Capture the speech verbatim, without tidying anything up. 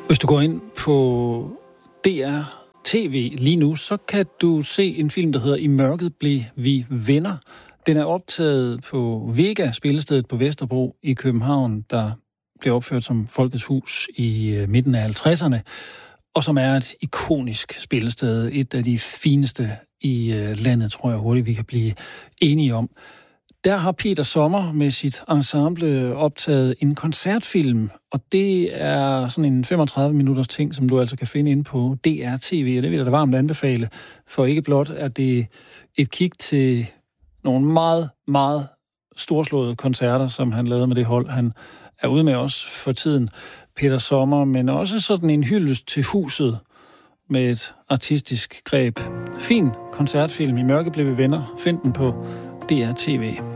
Hvis du går ind på D R T V lige nu, så kan du se en film, der hedder I mørket blev vi venner. Den er optaget på Vega, spillestedet på Vesterbro i København, der blev opført som Folkets Hus i midten af halvtredserne, og som er et ikonisk spillested, et af de fineste i landet, tror jeg hurtigt, vi kan blive enige om. Der har Peter Sommer med sit ensemble optaget en koncertfilm, og det er sådan en femogtredive minutters ting, som du altså kan finde inde på D R T V, og det vil jeg da varmt anbefale, for ikke blot er det et kig til nogle meget, meget storslåede koncerter, som han lavede med det hold, han er ude med os for tiden, Peter Sommer, men også sådan en hyldest til huset med et artistisk greb. Fin koncertfilm, I mørket blev vi venner. Find den på D R T V.